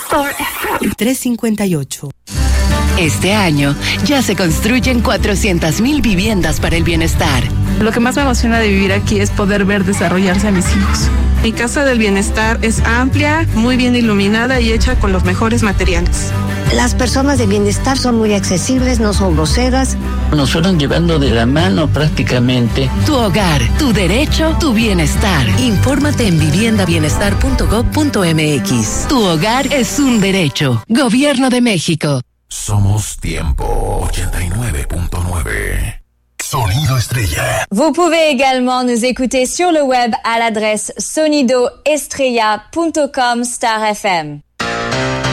358. Este año ya se construyen 400,000 viviendas para el bienestar. Lo que más me emociona de vivir aquí es poder ver desarrollarse a mis hijos. Mi casa del bienestar es amplia, muy bien iluminada y hecha con los mejores materiales. Las personas de bienestar son muy accesibles, no son groseras. Nos fueron llevando de la mano prácticamente. Tu hogar, tu derecho, tu bienestar. Infórmate en viviendabienestar.gov.mx. Tu hogar es un derecho. Gobierno de México. Somos Tiempo 89.9. Sonido Estrella. Vous pouvez également nous écouter sur le web à l'adresse sonidoestrella.com/FM.